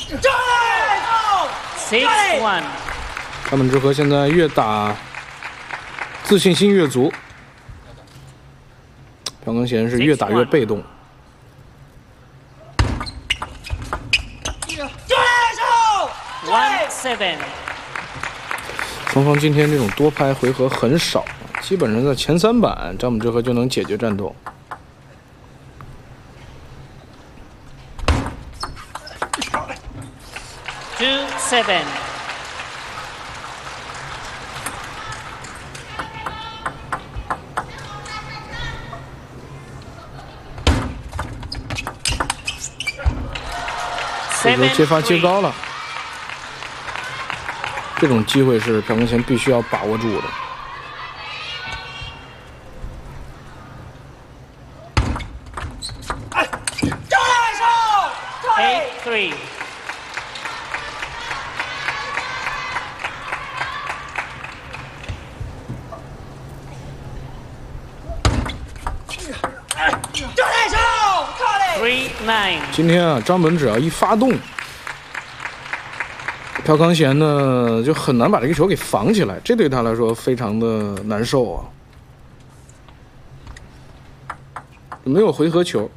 6-1。 他们之和现在越打自信心越足，朴刚贤是越打越被动。 1-7。 双方今天这种多拍回合很少，基本上在前3板，张本智和就能解决战斗。 2-7。 这球接发接高了，这种机会是朴刚贤必须要把握住的。 8-3。3-9。 今天啊，张本只要一发动，朴刚贤呢就很难把这个球给防起来，这对他来说非常的难受啊。没有回合球。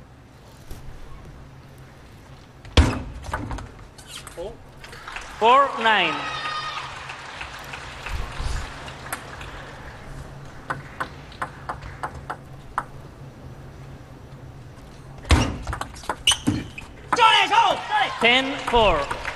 4-9。10-4。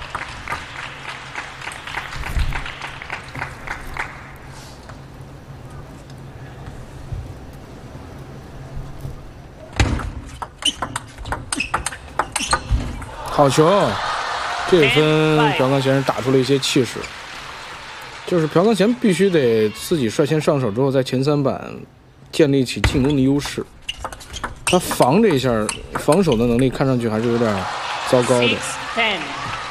好球，这分朴刚贤打出了一些气势。就是朴刚贤必须得自己率先上手之后，在前3板建立起进攻的优势。他防这一下，防守的能力看上去还是有点糟糕的。 6-10。